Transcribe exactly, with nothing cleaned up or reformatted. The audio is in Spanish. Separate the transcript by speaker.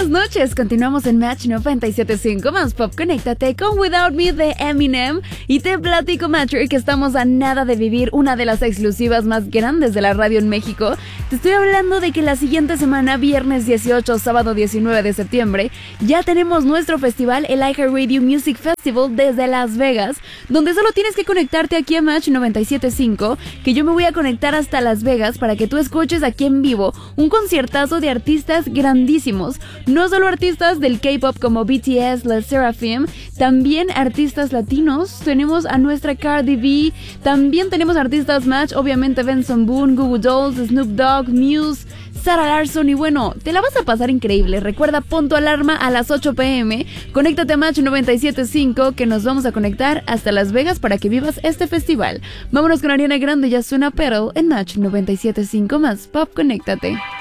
Speaker 1: noches, continuamos en Match noventa y siete punto cinco más Pop. Conéctate con Without Me de Eminem. Y te platico, Matcher, que estamos a nada de vivir una de las exclusivas más grandes de la radio en México. Te estoy hablando de que la siguiente semana, viernes dieciocho, sábado diecinueve de septiembre, ya tenemos nuestro festival, el iHeartRadio Music Festival desde Las Vegas, donde solo tienes que conectarte aquí a Match noventa y siete punto cinco, que yo me voy a conectar hasta Las Vegas para que tú escuches aquí en vivo un conciertazo de artistas grandísimos. No solo artistas del K-pop como B T S, LE SSERAFIM, también artistas latinos. Tenemos a nuestra Cardi B, también tenemos artistas Match, obviamente Benson Boone, Goo Goo Dolls, Snoop Dogg, Muse, Sarah Larson, y bueno, te la vas a pasar increíble. Recuerda, pon tu alarma a las ocho pm, conéctate a Match noventa y siete punto cinco, que nos vamos a conectar hasta Las Vegas para que vivas este festival. Vámonos con Ariana Grande, ya suena Pearl en Match noventa y siete punto cinco más Pop. Conéctate.